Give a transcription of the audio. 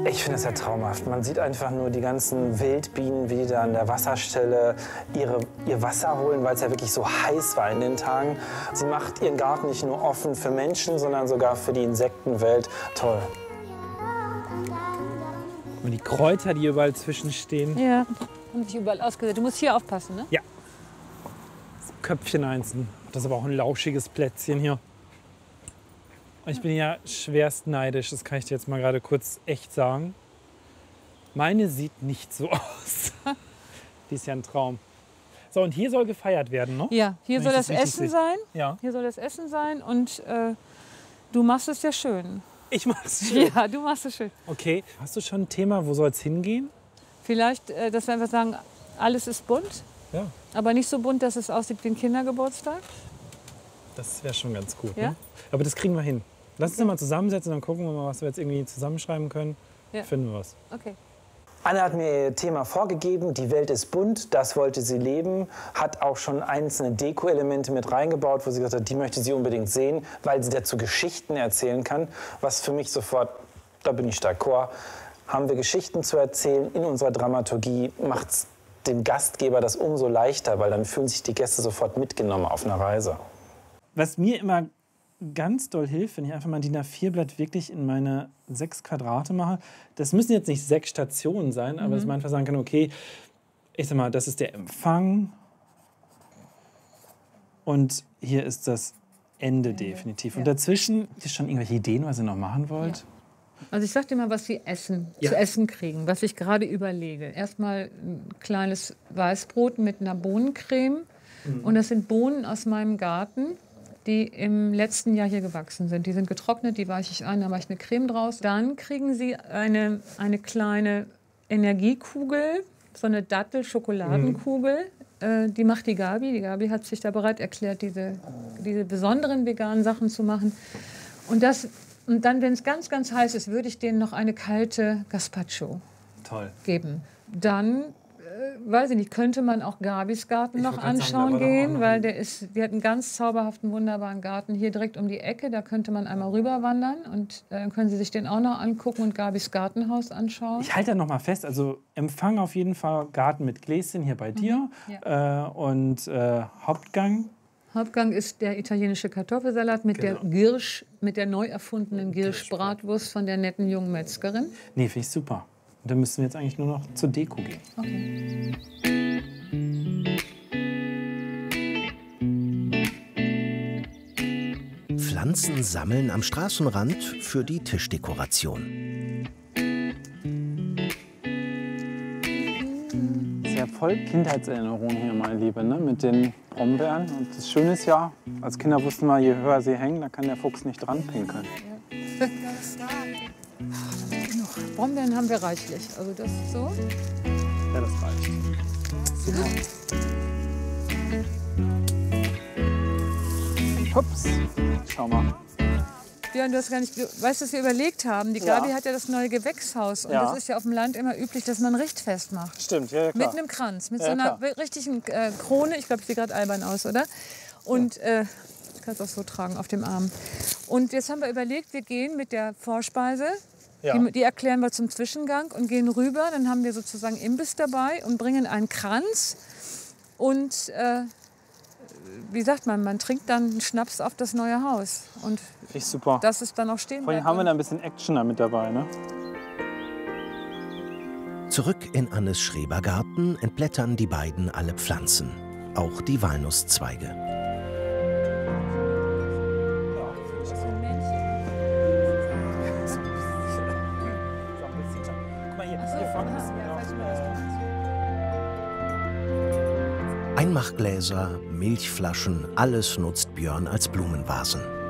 Ich finde es ja traumhaft. Man sieht einfach nur die ganzen Wildbienen, wie die da an der Wasserstelle ihr Wasser holen, weil es ja wirklich so heiß war in den Tagen. Sie macht ihren Garten nicht nur offen für Menschen, sondern sogar für die Insektenwelt. Toll. Und die Kräuter, die überall zwischenstehen. Ja, haben sich überall ausgesetzt. Du musst hier aufpassen, ne? Ja. Das Köpfchen einzeln. Das ist aber auch ein lauschiges Plätzchen hier. Ich bin ja schwerst neidisch, das kann ich dir jetzt mal gerade kurz echt sagen. Meine sieht nicht so aus. Die ist ja ein Traum. So, und hier soll gefeiert werden, ne? Ja, hier soll das Essen sein. Ja. Hier soll das Essen sein und du machst es ja schön. Ich mach's schön. Ja, du machst es schön. Okay, hast du schon ein Thema, wo soll es hingehen? Vielleicht, dass wir einfach sagen, alles ist bunt, Ja. aber nicht so bunt, dass es aussieht wie ein Kindergeburtstag. Das wäre schon ganz gut. Ja? Ne? Aber das kriegen wir hin. Lass uns mal zusammensetzen, dann gucken wir mal, was wir jetzt irgendwie zusammenschreiben können. Ja. Finden wir was. Okay. Anne hat mir ihr Thema vorgegeben, die Welt ist bunt, das wollte sie leben, hat auch schon einzelne Deko-Elemente mit reingebaut, wo sie gesagt hat, die möchte sie unbedingt sehen, weil sie dazu Geschichten erzählen kann, was für mich sofort, da bin ich d'accord, haben wir Geschichten zu erzählen in unserer Dramaturgie, macht es dem Gastgeber das umso leichter, weil dann fühlen sich die Gäste sofort mitgenommen auf einer Reise. Was mir immer ganz doll hilft, wenn ich einfach mal ein DIN A4-Blatt wirklich in meine 6 Quadrate mache. Das müssen jetzt nicht 6 Stationen sein, aber dass man einfach sagen kann, okay, ich sag mal, das ist der Empfang und hier ist das Ende definitiv. Und dazwischen ist schon irgendwelche Ideen, was ihr noch machen wollt? Ja. Also ich sag dir mal, was wir zu essen kriegen, was ich gerade überlege. Erstmal ein kleines Weißbrot mit einer Bohnencreme. Und das sind Bohnen aus meinem Garten, die im letzten Jahr hier gewachsen sind. Die sind getrocknet, die weiche ich ein, da mache ich eine Creme draus. Dann kriegen Sie eine kleine Energiekugel, so eine Dattel-Schokoladenkugel. Die macht die Gabi. Die Gabi hat sich da bereit erklärt, diese besonderen veganen Sachen zu machen. Und dann, wenn es ganz, ganz heiß ist, würde ich denen noch eine kalte Gazpacho geben. Dann weiß ich nicht, könnte man auch Gabis Garten noch anschauen gehen, weil die hat einen ganz zauberhaften, wunderbaren Garten hier direkt um die Ecke. Da könnte man einmal rüber wandern und dann können Sie sich den auch noch angucken und Gabis Gartenhaus anschauen. Ich halte da noch mal fest, also Empfang auf jeden Fall, Garten mit Gläschen hier bei dir und Hauptgang. Hauptgang ist der italienische Kartoffelsalat mit der neu erfundenen Girsch-Bratwurst von der netten jungen Metzgerin. Nee, finde ich super. Und dann müssen wir jetzt eigentlich nur noch zur Deko gehen. Okay. Pflanzen sammeln am Straßenrand für die Tischdekoration. Sehr voll Kindheitserinnerungen hier, meine Liebe, ne? Mit den Brombeeren. Und das Schöne ist ja, als Kinder wussten wir, je höher sie hängen, da kann der Fuchs nicht dran pinkeln. Brombeeren haben wir reichlich. Also das ist so. Ja, das reicht. Super. Ups, schau mal. Björn, du hast gar nicht, weißt du, was wir überlegt haben? Die Gabi hat ja das neue Gewächshaus. Und das ist ja auf dem Land immer üblich, dass man Richtfest macht. Stimmt, ja, klar. Mit einem Kranz, mit so einer richtigen Krone. Ich glaube, ich sehe gerade albern aus, oder? Und ich kann es auch so tragen auf dem Arm. Und jetzt haben wir überlegt, wir gehen mit der Vorspeise. Ja. Die erklären wir zum Zwischengang und gehen rüber. Dann haben wir sozusagen Imbiss dabei und bringen einen Kranz. Und wie sagt man trinkt dann einen Schnaps auf das neue Haus. Und Finde ich super. das ist dann auch stehen Vorhin bleibt. haben wir da ein bisschen Action mit dabei, ne? Zurück in Annes Schrebergarten entblättern die beiden alle Pflanzen, auch die Walnusszweige. Einmachgläser, Milchflaschen, alles nutzt Björn als Blumenvasen.